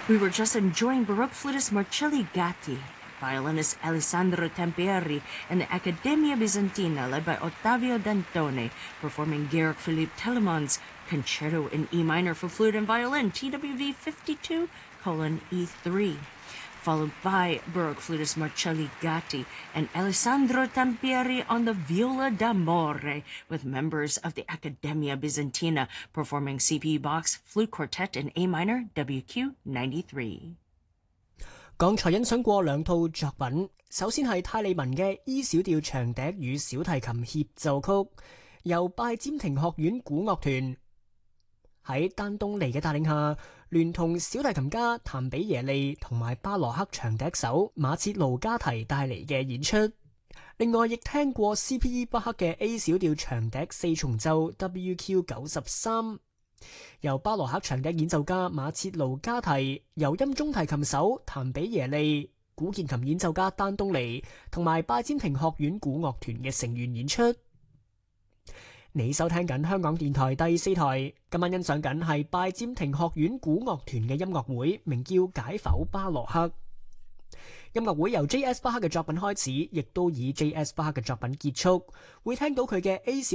We were just enjoying Baroque flutist Marcelli Gatti, violinist Alessandro Tampieri, and the Accademia Bizantina led by Ottavio Dantone, performing Georg Philipp Telemann's Concerto in E minor for flute and violin, TWV 52:E3, followed by Baroque flutist Marcelli Gatti and Alessandro Tampieri on the Viola d'Amore, with members of the Accademia Bizantina performing C.P. Bach's Flute Quartet in A minor, WQ 93. 剛才欣賞過兩套作品，首先係泰利文嘅 E 小調長笛與小提琴協奏曲，由拜占庭學院古樂團喺丹東尼嘅帶領下，聯同小提琴家譚比耶利同埋巴羅克長笛手馬切盧加提帶嚟嘅演出。另外，亦聽過 C.P. 巴克嘅 A 小調長笛四重奏 WQ 93。由巴羅克長笛演奏家馬切盧加提、由音中提琴手譚比耶利、古鍵琴演奏家丹東尼同埋拜占庭學院古樂團嘅成員演出。你收聽緊香港電台第4台，今晚欣賞緊係拜占庭學院古樂團嘅音樂會，名叫解剖巴洛克。音樂會由 J.S. 巴克嘅作品開始，亦都以 J.S. 巴克嘅作品結束，會聽到佢嘅 A 小